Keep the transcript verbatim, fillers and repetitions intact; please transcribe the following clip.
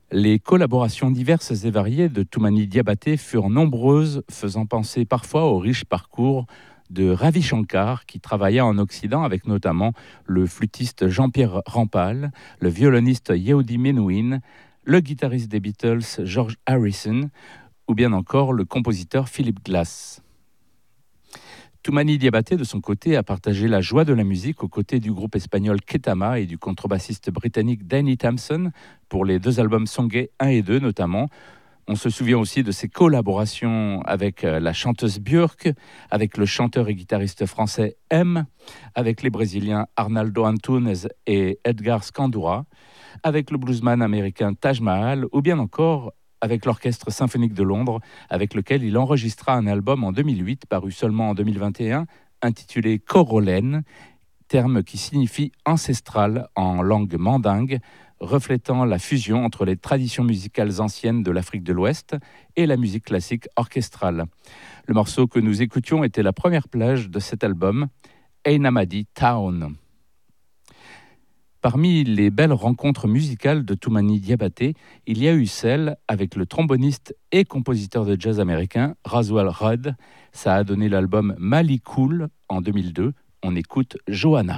Les collaborations diverses et variées de Toumani Diabaté furent nombreuses, faisant penser parfois au riche parcours de Ravi Shankar, qui travailla en Occident avec notamment le flûtiste Jean-Pierre Rampal, le violoniste Yehudi Menuhin, le guitariste des Beatles George Harrison, ou bien encore le compositeur Philip Glass. Toumani Diabaté, de son côté, a partagé la joie de la musique aux côtés du groupe espagnol Ketama et du contrebassiste britannique Danny Thompson pour les deux albums Songé un et deux notamment. On se souvient aussi de ses collaborations avec la chanteuse Björk, avec le chanteur et guitariste français M, avec les Brésiliens Arnaldo Antunes et Edgar Scandura, avec le bluesman américain Taj Mahal, ou bien encore avec l'Orchestre symphonique de Londres, avec lequel il enregistra un album en deux mille huit, paru seulement en deux mille vingt et un, intitulé Korolen, terme qui signifie ancestral en langue mandingue, reflétant la fusion entre les traditions musicales anciennes de l'Afrique de l'Ouest et la musique classique orchestrale. Le morceau que nous écoutions était la première plage de cet album, Einamadi Town. Parmi les belles rencontres musicales de Toumani Diabaté, il y a eu celle avec le tromboniste et compositeur de jazz américain Raswell Rudd. Ça a donné l'album Mali Cool en deux mille deux. On écoute Johanna.